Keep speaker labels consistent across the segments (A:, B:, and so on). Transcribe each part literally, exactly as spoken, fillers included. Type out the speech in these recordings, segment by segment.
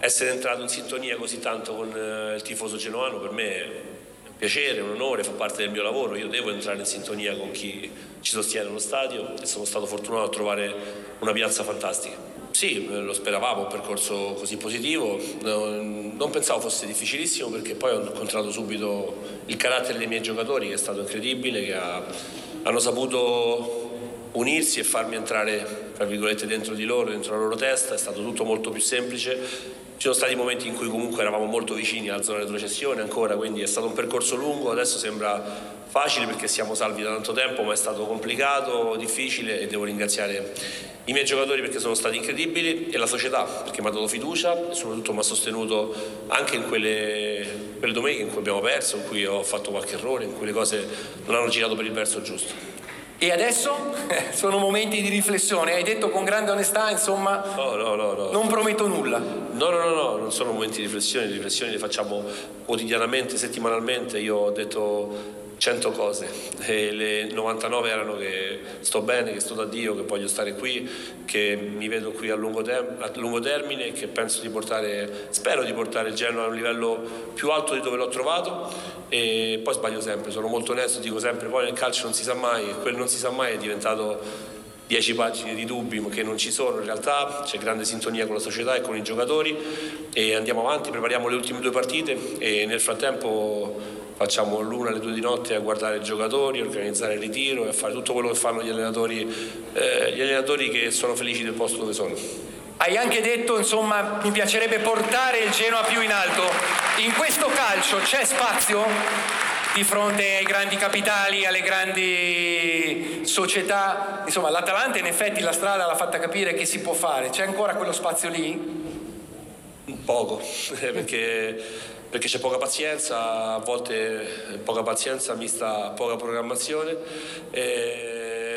A: essere entrato in sintonia così tanto con il tifoso genoano per me è un piacere, un onore, fa parte del mio lavoro. Io devo entrare in sintonia con chi ci sostiene allo stadio e sono stato fortunato a trovare una piazza fantastica. Sì, lo speravamo, un percorso così positivo, non pensavo fosse difficilissimo perché poi ho incontrato subito il carattere dei miei giocatori che è stato incredibile, che ha, hanno saputo unirsi e farmi entrare, tra virgolette, dentro di loro, dentro la loro testa, è stato tutto molto più semplice. Ci sono stati momenti in cui comunque eravamo molto vicini alla zona di retrocessione ancora, quindi è stato un percorso lungo, adesso sembra facile perché siamo salvi da tanto tempo, ma è stato complicato, difficile e devo ringraziare i miei giocatori perché sono stati incredibili e la società perché mi ha dato fiducia e soprattutto mi ha sostenuto anche in quelle, quelle domeniche in cui abbiamo perso, in cui ho fatto qualche errore, in cui le cose non hanno girato per il verso giusto.
B: E adesso sono momenti di riflessione, hai detto con grande onestà, insomma,
A: no, no, no, no.
B: non prometto nulla.
A: No, no, no, no, non sono momenti di riflessione, le riflessioni le facciamo quotidianamente, settimanalmente. Io ho detto cento cose e le novantanove erano che sto bene, che sto da Dio, che voglio stare qui, che mi vedo qui a lungo, tem- a lungo termine e che penso di portare, spero di portare il Genoa a un livello più alto di dove l'ho trovato. E poi sbaglio sempre, sono molto onesto, dico sempre poi nel calcio non si sa mai, e quel non si sa mai è diventato dieci pagine di dubbi che non ci sono. In realtà c'è grande sintonia con la società e con i giocatori e andiamo avanti, prepariamo le ultime due partite e nel frattempo facciamo l'una alle due di notte a guardare i giocatori, a organizzare il ritiro e a fare tutto quello che fanno gli allenatori, eh, gli allenatori che sono felici del posto dove sono.
B: Hai anche detto, insomma, mi piacerebbe portare il Genoa più in alto. In questo calcio c'è spazio di fronte ai grandi capitali, alle grandi società? Insomma, l'Atalanta in effetti la strada l'ha fatta capire che si può fare. C'è ancora quello spazio lì?
A: Poco, perché, perché c'è poca pazienza, a volte poca pazienza mista a poca programmazione. E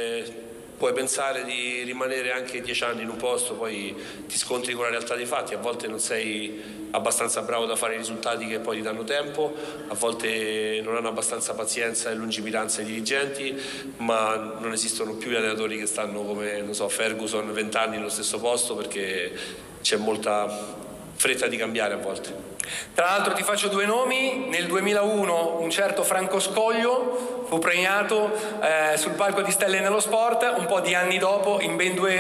A: puoi pensare di rimanere anche dieci anni in un posto, poi ti scontri con la realtà dei fatti, a volte non sei abbastanza bravo da fare i risultati che poi ti danno tempo, a volte non hanno abbastanza pazienza e lungimiranza i dirigenti, ma non esistono più gli allenatori che stanno come, non so, Ferguson, vent'anni nello stesso posto perché c'è molta fretta di cambiare a volte.
B: Tra l'altro ti faccio due nomi, nel duemilauno un certo Franco Scoglio fu premiato eh, sul palco di Stelle nello Sport, un po' di anni dopo in ben due